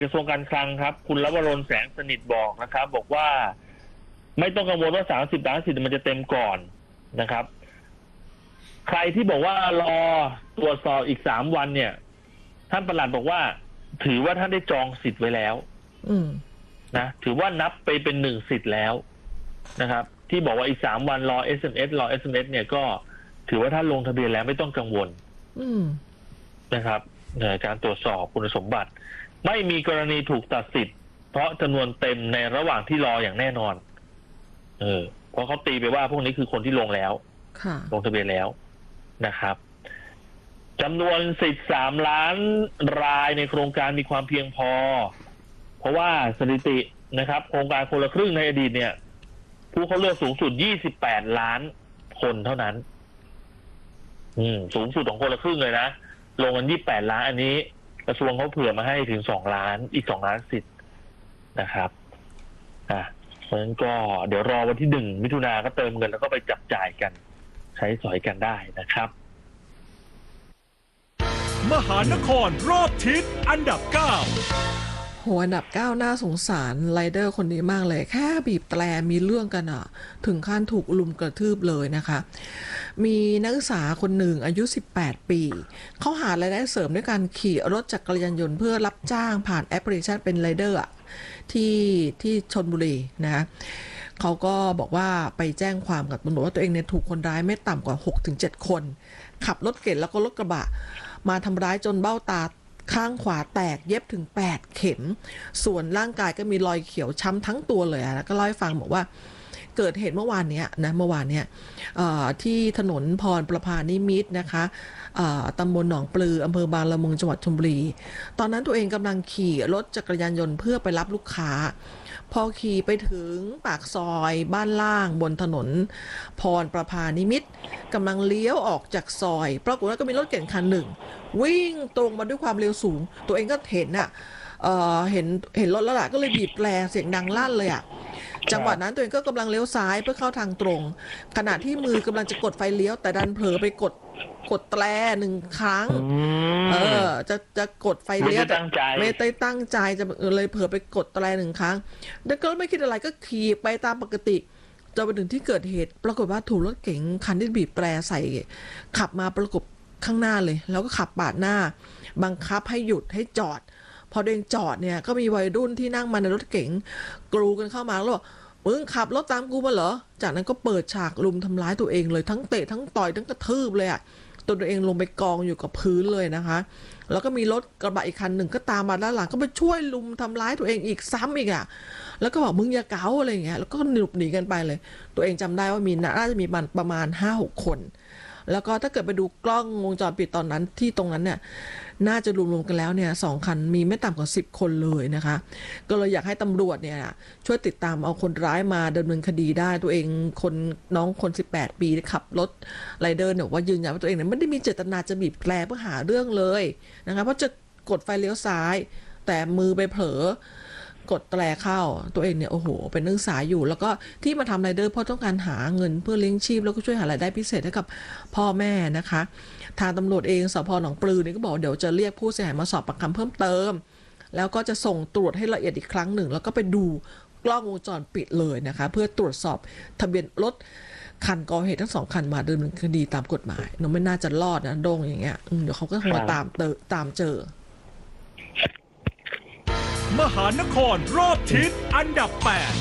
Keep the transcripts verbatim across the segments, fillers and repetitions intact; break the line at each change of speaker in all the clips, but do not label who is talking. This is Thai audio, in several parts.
กระทรวงการคลังครับคุณลวรนแสงสนิทบอกนะครับบอกว่าไม่ต้องกังวลว่าสามสิบล้านสิทธิ์มันจะเต็มก่อนนะครับใครที่บอกว่ารอตรวจสอบอีกสามวันเนี่ยท่านปลัดบอกว่าถือว่าท่านได้จองสิทธิ์ไว้แล้วนะถือว่านับไปเป็นหนึ่งสิทธิ์แล้วนะครับที่บอกว่าอีกสามวันรอ เอส เอ็ม เอส รอ เอส เอ็ม เอส เนี่ยก็ถือว่าท่านลงทะเบียนแล้วไม่ต้องกังวลนะครับการตรวจสอบคุณสมบัติไม่มีกรณีถูกตัดสิทธิ์เพราะจำนวนเต็มในระหว่างที่รออย่างแน่นอนเออเพราะเขาตีไปว่าพวกนี้คือคนที่ลงแล้วลงทะเบียนแล้วนะครับจำนวนสิทธิ์สามล้านรายในโครงการมีความเพียงพอเพราะว่าสถิตินะครับโครงการคนละครึ่งในอดีตเนี่ยผู้เขาเลือกสูงสุดยี่สิบแปดล้านคนเท่านั้นอืมสูงสุดของคนละครึ่งเลยนะลงกันยี่สิบแปดล้านอันนี้กระทรวงเขาเผื่อมาให้ถึงสองล้านอีกสองล้านสิทธิ์นะครับอ่ะเพราะฉะนั้นก็เดี๋ยวรอวันที่หนึ่งมิถุนาก็เติมเงินแล้วก็ไปจับจ่ายกันใช้สอยกันได้นะครับ
มหานครรอบทิศอันดับเก้า
หัวอันดับเก้าน่าสงสารไรเดอร์คนนี้มากเลยแค่บีบแตรมีเรื่องกันอ่ะถึงขั้นถูกลุมกระทืบเลยนะคะมีนักศึกษาคนหนึ่งอายุสิบแปดปีเขาหารายได้เสริมด้วยการขี่รถจักรยานยนต์เพื่อรับจ้างผ่านแอปพลิเคชันเป็นไรเดอร์ที่ที่ชลบุรีนะเขาก็บอกว่าไปแจ้งความกับตำรวจว่าตัวเองเนี่ยถูกคนร้ายไม่ต่ำกว่า หกถึงเจ็ด คนขับรถเก๋งแล้วก็รถกระบะมาทำร้ายจนเบ้าตาข้างขวาแตกเย็บถึงแปดเข็มส่วนร่างกายก็มีรอยเขียวช้ำทั้งตัวเลยแล้วก็เล่าให้ฟังบอกว่าเกิดเหตุเมื่อวานนี้นะเมื่อวานนี้ที่ถนนพรประภานิมิตรนะคะตำบลหนองปลืออำเภอบางละมุงจังหวัดชลบุรีตอนนั้นตัวเองกำลังขี่รถจักรยานยนต์เพื่อไปรับลูกค้าพอขี่ไปถึงปากซอยบ้านล่างบนถนนพรประภานิมิตรกำลังเลี้ยวออกจากซอยปรากฏว่าก็มีรถเก๋งคันหนึ่งวิ่งตรงมาด้วยความเร็วสูงตัวเองก็เห็นอ่ะเอ่อเห็นเห็นรถแล้วล่ะก็เลยบีบแตรเสียงดังลั่นเลยอ่ะจังหวะนั้นตัวเองก็กำลังเลี้ยวซ้ายเพื่อเข้าทางตรงขณะที่มือกำลังจะกดไฟเลี้ยวแต่ดันเผลอไปกดกดแตรหนึ่งครั้งเออจะจะกดไฟเลี้ยวแต่ไม่ได้ตั้งใจจะเลยเผลอไปกดแตรหนึ่งครั้งแล้วก็ไม่คิดอะไรก็ขี่ไปตามปกติจนไปถึงที่เกิดเหตุปรากฏว่าถูกรถเก๋งคันที่บีบแตรใส่ขับมาประกบข้างหน้าเลยแล้วก็ขับปาดหน้าบังคับให้หยุดให้จอดพอเดินจอดเนี่ยก็มีวัยรุ่นที่นั่งมาในรถเก๋งกรูกันเข้ามาแล้วบอกมึงขับรถตามกูมาเหรอจากนั้นก็เปิดฉากลุมทำร้ายตัวเองเลยทั้งเตะทั้งต่อยทั้งกระทืบเลยอ่ะตัวตัวเองลงไปกองอยู่กับพื้นเลยนะคะแล้วก็มีรถกระบะอีกคันหนึ่งก็ตามมาด้านหลังก็ไปช่วยลุมทำร้ายตัวเองอีกซ้ำอีกอ่ะแล้วก็บอกมึงอย่าเก๋าอะไรอย่างเงี้ยแล้วก็หนีหนีกันไปเลยตัวเองจำได้ว่ามีน่าจะมีประมาณ ห้าหก คนแล้วก็ถ้าเกิดไปดูกล้องวงจรปิดตอนนั้นที่ตรงนั้นเนี่ยน่าจะรวมๆกันแล้วเนี่ยสองคันมีไม่ต่ำกว่าสิบคนเลยนะคะก็เลยอยากให้ตำรวจเนี่ยช่วยติดตามเอาคนร้ายมาดำเนินคดีได้ตัวเองคนน้องคนสิบแปดปีขับรถไรเดอร์เนี่ยว่ายืนยันว่าตัวเองเนี่ยไม่ได้มีเจตนาจะบีบแตรเพื่อหาเรื่องเลยนะคะเพราะจะกดไฟเลี้ยวซ้ายแต่มือไปเผลอกดแตรเข้าตัวเองเนี่ยโอ้โหเป็นนักศึกษาอยู่แล้วก็ที่มาทำไรเดอร์เพราะต้องการหาเงินเพื่อเลี้ยงชีพแล้วก็ช่วยหารายได้พิเศษให้กับพ่อแม่นะคะทางตำรวจเองสพ.หนองปลือนี่ก็บอกเดี๋ยวจะเรียกผู้เสียหายมาสอบปากคำเพิ่มเติมแล้วก็จะส่งตรวจให้ละเอียดอีกครั้งหนึ่งแล้วก็ไปดูกล้องวงจรปิดเลยนะคะเพื่อตรวจสอบทะเบียนรถคันก่อเหตุทั้งสองคันมาดำเนินคดีตามกฎหมายน้องไม่น่าจะรอดนะโด่งอย่างเงี้ยเดี๋ยวเขาก็คงมาตามเตอตามเจอ
มหานครรอบทิศอันดับแปด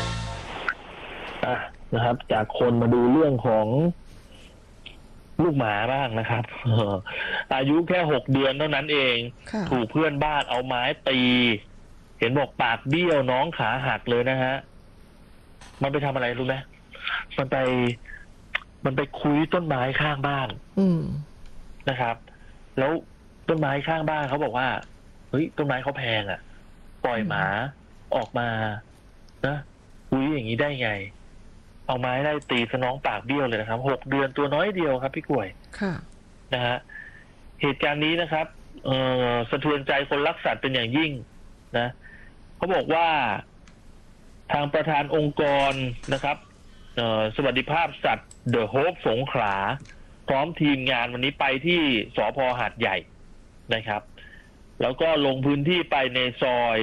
นะครับจากคนมาดูเรื่องของลูกหมาบ้างนะครับอายุแค่หกเดือนเท่านั้นเองถูกเพื่อนบ้านเอาไม้ตีเห็นบอกปากเบี้ยวน้องขาหักเลยนะฮะมันไปทำอะไรรู้ไหมมันไปมันไปคุยต้นไม้ข้างบ้านนะครับแล้วต้นไม้ข้างบ้านเขาบอกว่าเฮ้ยต้นไม้เขาแพงอ่ะปล่อยหมาออกมานะคุยอย่างนี้ได้ไงเอาไม้ได้ตีซะน้องปากเบี้ยวเลยนะครับหกเดือนตัวน้อยเดียวครับพี่กล้วยนะฮะเหตุการณ์นี้นะครับเอ่อสะเทือนใจคนรักสัตว์เป็นอย่างยิ่งนะเขาบอกว่าทางประธานองค์กรนะครับเอ่อสวัสดิภาพสัตว์เดอะโฮปสงขลาพร้อมทีมงานวันนี้ไปที่สภ.หาดใหญ่นะครับแล้วก็ลงพื้นที่ไปในซอย